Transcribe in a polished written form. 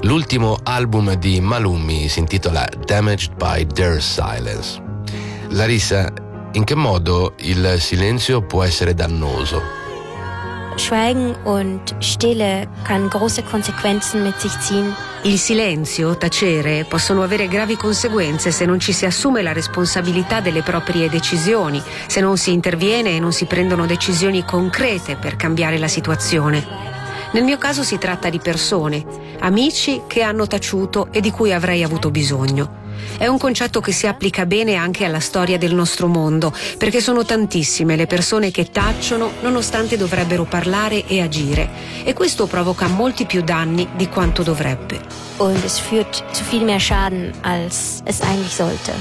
L'ultimo album di Malumi si intitola Damaged by Their Silence. Larissa, in che modo il silenzio può essere dannoso? Schweigen und Stille kann große Konsequenzen mit sich ziehen. Il silenzio, tacere, possono avere gravi conseguenze se non ci si assume la responsabilità delle proprie decisioni, se non si interviene e non si prendono decisioni concrete per cambiare la situazione. Nel mio caso si tratta di persone, amici che hanno taciuto e di cui avrei avuto bisogno. È un concetto che si applica bene anche alla storia del nostro mondo, perché sono tantissime le persone che tacciono nonostante dovrebbero parlare e agire, e questo provoca molti più danni di quanto dovrebbe. Und es führt zu viel mehr Schaden, als es eigentlich sollte.